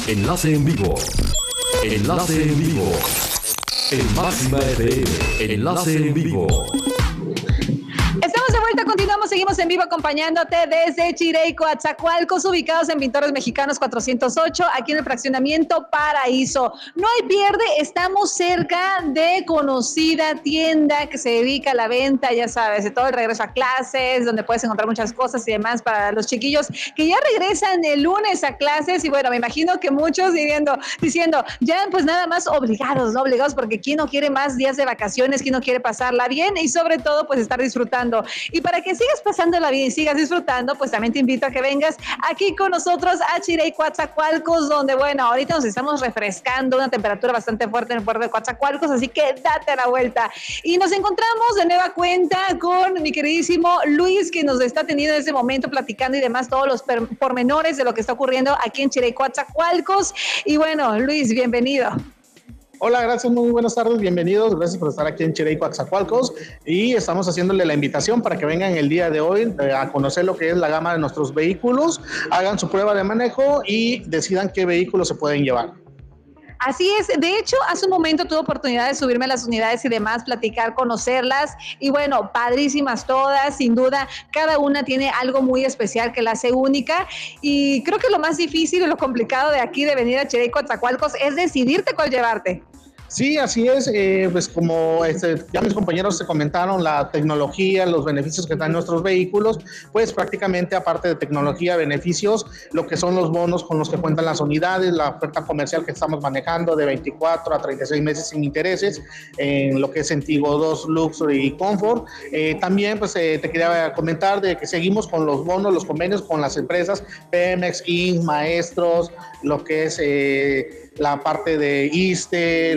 Enlace en vivo. Enlace en vivo. En Máxima FM. Enlace en vivo. Estamos de vuelta, continuamos, seguimos en vivo acompañándote desde Chirey, Coatzacoalcos, ubicados en Pintores Mexicanos 408, aquí en el fraccionamiento Paraíso. No hay pierde, estamos cerca de conocida tienda que se dedica a la venta, ya sabes, de todo el regreso a clases, donde puedes encontrar muchas cosas y demás para los chiquillos que ya regresan el lunes a clases. Y bueno, me imagino que muchos diciendo, ya pues nada más obligados, ¿no? Obligados, porque ¿quién no quiere más días de vacaciones? ¿Quién no quiere pasarla bien? Y sobre todo, pues estar disfrutando. Y para que sigas pasándola bien y sigas disfrutando, pues también te invito a que vengas aquí con nosotros a Chirey, Coatzacoalcos, donde, bueno, ahorita nos estamos refrescando, una temperatura bastante fuerte en el puerto de Coatzacoalcos, así que date la vuelta. Y nos encontramos de nueva cuenta con mi queridísimo Luis, que nos está teniendo en este momento platicando y demás todos los pormenores de lo que está ocurriendo aquí en Chirey, Coatzacoalcos. Y bueno, Luis, bienvenido. Hola, gracias, muy buenas tardes, bienvenidos, gracias por estar aquí en Chirey, Coatzacoalcos, y estamos haciéndole la invitación para que vengan el día de hoy a conocer lo que es la gama de nuestros vehículos, hagan su prueba de manejo y decidan qué vehículos se pueden llevar. Así es, de hecho, hace un momento tuve oportunidad de subirme a las unidades y demás, platicar, conocerlas, y bueno, padrísimas todas, sin duda, cada una tiene algo muy especial que la hace única, y creo que lo más difícil y lo complicado de aquí, de venir a Chirey, Coatzacoalcos, es decidirte cuál llevarte. Sí, así es, pues como ya mis compañeros te comentaron, la tecnología, los beneficios que dan nuestros vehículos, pues prácticamente aparte de tecnología, beneficios, lo que son los bonos con los que cuentan las unidades, la oferta comercial que estamos manejando de 24 a 36 meses sin intereses, en lo que es en Tigo 2, Luxury y Comfort. También pues te quería comentar de que seguimos con los bonos, los convenios con las empresas Pemex, Inc., Maestros, lo que es la parte de ISSSTE,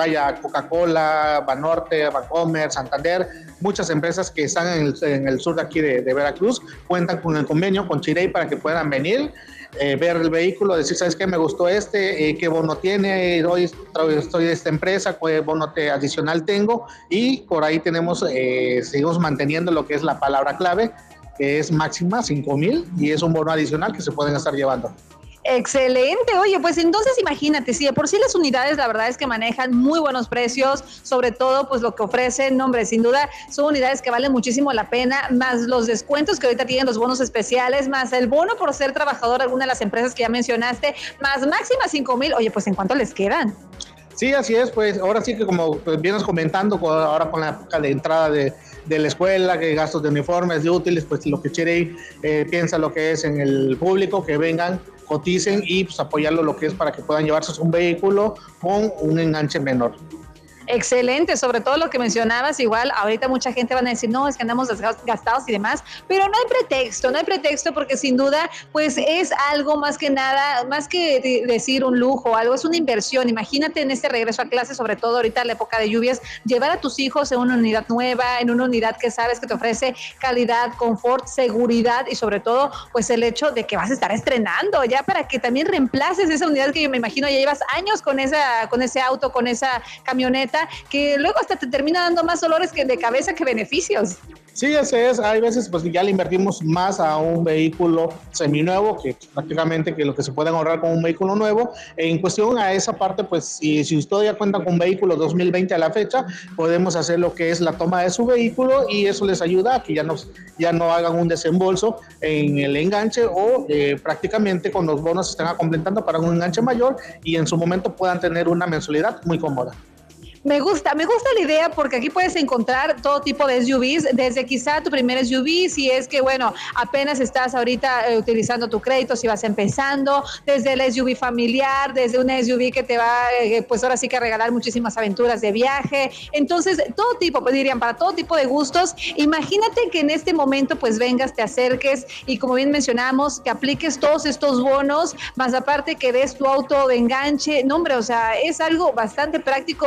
Coca-Cola, Banorte, Bancomer, Santander, muchas empresas que están en el sur de aquí de Veracruz, cuentan con el convenio con Chirey para que puedan venir, ver el vehículo, decir, ¿sabes qué? Me gustó qué bono tiene, hoy estoy de esta empresa, qué bono adicional tengo, y por ahí seguimos manteniendo lo que es la palabra clave, que es máxima 5,000, y es un bono adicional que se pueden estar llevando. Excelente, oye, pues entonces imagínate, si de por sí las unidades la verdad es que manejan muy buenos precios, sobre todo pues lo que ofrecen, hombre, sin duda son unidades que valen muchísimo la pena, más los descuentos que ahorita tienen, los bonos especiales, más el bono por ser trabajador de alguna de las empresas que ya mencionaste, más máxima 5,000, oye, pues ¿en cuánto les quedan? Sí, así es, pues ahora sí que como vienes comentando, ahora con la época de entrada de la escuela, que gastos de uniformes, de útiles, pues lo que Chirey piensa lo que es en el público, que vengan, coticen y pues apoyarlo lo que es para que puedan llevarse un vehículo con un enganche menor. Excelente, sobre todo lo que mencionabas, igual ahorita mucha gente van a decir, no, es que andamos gastados y demás, pero no hay pretexto porque sin duda pues es algo más que nada, más que decir un lujo, algo, es una inversión. Imagínate en este regreso a clase, sobre todo ahorita en la época de lluvias, llevar a tus hijos en una unidad nueva, en una unidad que sabes que te ofrece calidad, confort, seguridad y sobre todo pues el hecho de que vas a estar estrenando ya para que también reemplaces esa unidad que yo me imagino ya llevas años con ese auto, con esa camioneta, que luego hasta te termina dando más dolores de cabeza que beneficios. Sí, así es. Hay veces pues ya le invertimos más a un vehículo seminuevo que prácticamente que lo que se pueden ahorrar con un vehículo nuevo. En cuestión a esa parte, pues si usted ya cuenta con un vehículo 2020 a la fecha, podemos hacer lo que es la toma de su vehículo y eso les ayuda a que ya no hagan un desembolso en el enganche o prácticamente con los bonos se estén completando para un enganche mayor y en su momento puedan tener una mensualidad muy cómoda. Me gusta la idea porque aquí puedes encontrar todo tipo de SUVs, desde quizá tu primer SUV, si es que, bueno, apenas estás ahorita utilizando tu crédito, si vas empezando, desde el SUV familiar, desde un SUV que te va, pues ahora sí que a regalar muchísimas aventuras de viaje. Entonces, todo tipo, pues dirían, para todo tipo de gustos. Imagínate que en este momento, pues vengas, te acerques y como bien mencionamos, que apliques todos estos bonos, más aparte que des tu auto de enganche. No, hombre, o sea, es algo bastante práctico, sinceramente.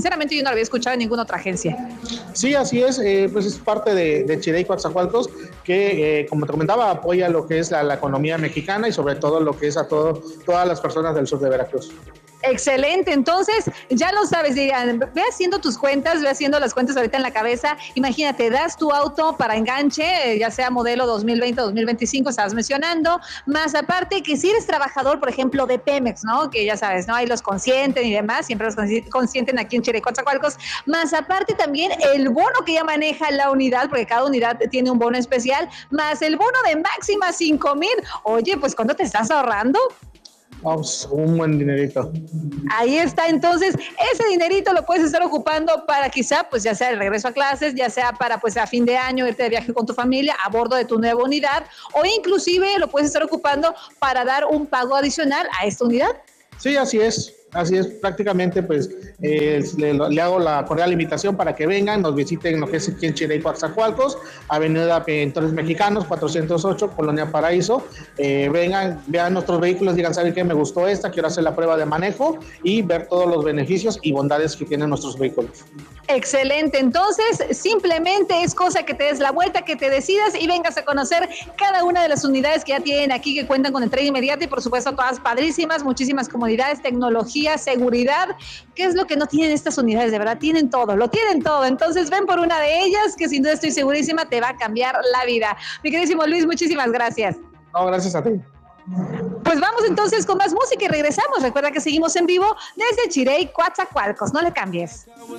sinceramente yo no lo había escuchado en ninguna otra agencia. Sí, así es, pues es parte de Chirey Coatzacoalcos, que como te comentaba, apoya lo que es la economía mexicana y sobre todo lo que es a todas las personas del sur de Veracruz. Excelente, entonces ya lo sabes, Dirian, ve haciendo tus cuentas, ve haciendo las cuentas ahorita en la cabeza, imagínate, das tu auto para enganche, ya sea modelo 2020 o 2025, estabas mencionando, más aparte que si eres trabajador, por ejemplo, de Pemex, ¿no? Que ya sabes, ¿no? Ahí los consienten y demás, siempre los consienten aquí en Chirey Coatzacoalcos, más aparte también el bono que ya maneja la unidad, porque cada unidad tiene un bono especial, más el bono de máxima 5,000, oye, pues ¿cuánto te estás ahorrando? Vamos, un buen dinerito. Ahí está, entonces ese dinerito lo puedes estar ocupando para quizá, pues ya sea el regreso a clases, ya sea para pues a fin de año irte de viaje con tu familia a bordo de tu nueva unidad, o inclusive lo puedes estar ocupando para dar un pago adicional a esta unidad. Sí, así es. Así es, prácticamente pues le hago la cordial invitación para que vengan, nos visiten lo que es aquí en Chirey Coatzacoalcos, Avenida Pintores Mexicanos, 408, Colonia Paraíso. Vengan, vean nuestros vehículos, digan, ¿saben qué? Me gustó esta, quiero hacer la prueba de manejo y ver todos los beneficios y bondades que tienen nuestros vehículos. Excelente, entonces simplemente es cosa que te des la vuelta, que te decidas y vengas a conocer cada una de las unidades que ya tienen aquí, que cuentan con entrega inmediata y por supuesto todas padrísimas, muchísimas comodidades, tecnología, seguridad. ¿Qué es lo que no tienen estas unidades? De verdad, tienen todo, lo tienen todo. Entonces ven por una de ellas que sin duda estoy segurísima te va a cambiar la vida. Mi queridísimo Luis, muchísimas gracias. No, gracias a ti. Pues vamos entonces con más música y regresamos. Recuerda que seguimos en vivo desde Chirey Coatzacoalcos. No le cambies.